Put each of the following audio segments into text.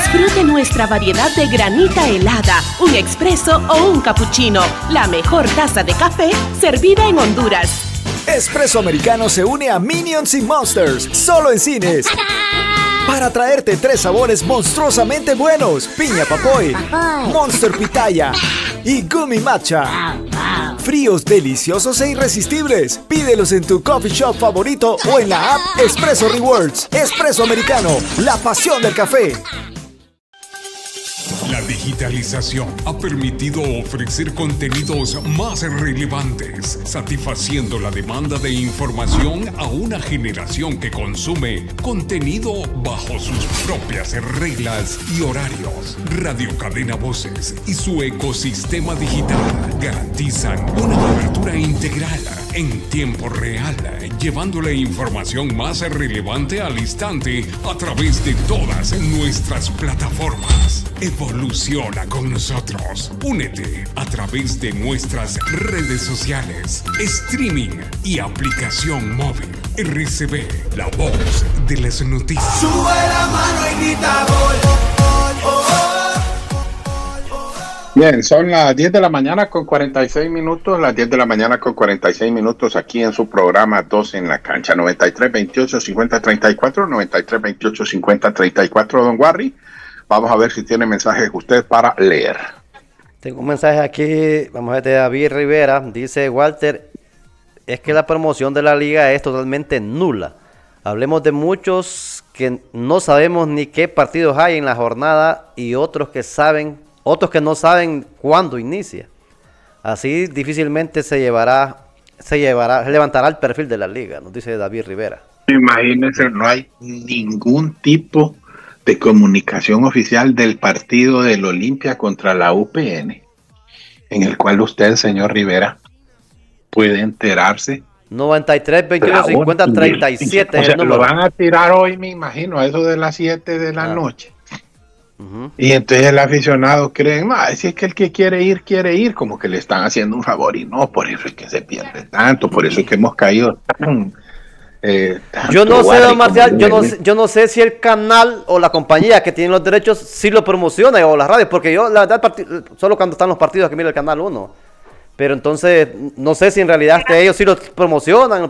Disfrute nuestra variedad de granita helada, un expreso o un cappuccino. La mejor taza de café servida en Honduras. Espresso Americano se une a Minions y Monsters, solo en cines. Para traerte 3 sabores monstruosamente buenos: piña papoy, Monster pitaya y gummy matcha. Fríos, deliciosos e irresistibles. Pídelos en tu coffee shop favorito o en la app Espresso Rewards. Espresso Americano, la pasión del café. La digitalización ha permitido ofrecer contenidos más relevantes, satisfaciendo la demanda de información a una generación que consume contenido bajo sus propias reglas y horarios. Radio Cadena Voces y su ecosistema digital garantizan una cobertura integral en tiempo real, llevando la información más relevante al instante a través de todas nuestras plataformas. Evoluciona con nosotros. Únete a través de nuestras redes sociales, streaming y aplicación móvil. RCB, la voz de las noticias. Sube la mano y grita gol. Bien, son las 10 de la mañana con 46 minutos, las 10 de la mañana con 46 minutos aquí en su programa 2 en la cancha, 93 28 50 34, 93 28 50 34, don Warry. Vamos a ver si tiene mensajes usted para leer. Tengo un mensaje aquí, vamos a ver, de David Rivera. Dice: Walter, es que la promoción de la liga es totalmente nula. Hablemos de muchos que no sabemos ni qué partidos hay en la jornada y otros que no saben cuándo inicia. Así difícilmente se levantará el perfil de la liga, nos dice David Rivera. Imagínense, no hay ningún tipo de comunicación oficial del partido del Olimpia contra la UPN, en el cual usted, señor Rivera, puede enterarse. 93, 21, 50, 37 o es sea, el número. lo van a tirar hoy, me imagino, a eso de las 7 de la noche. Uh-huh. Y entonces el aficionado cree, si es que el que quiere ir, como que le están haciendo un favor, y no, por eso es que se pierde tanto, por eso es que hemos caído yo no sé, don Marcial, yo no sé si el canal o la compañía que tiene los derechos sí lo promociona, o las radios, porque yo la verdad solo cuando están los partidos que mira el canal 1, pero entonces no sé si en realidad ellos sí lo promocionan,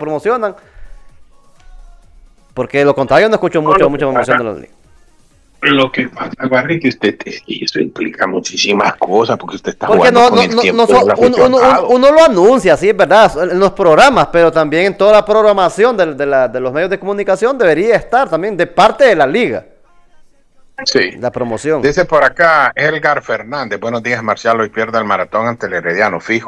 porque de lo contrario no escucho mucha promoción de los ligas. Lo que pasa, Barry, que eso implica muchísimas cosas, porque usted está porque jugando con el tiempo del aficionado. uno lo anuncia, sí, es verdad, en los programas, pero también en toda la programación de los medios de comunicación debería estar también de parte de la liga. Sí. La promoción. Dice por acá Edgar Fernández: buenos días, Marcial, hoy pierde el maratón ante el Herediano, fijo.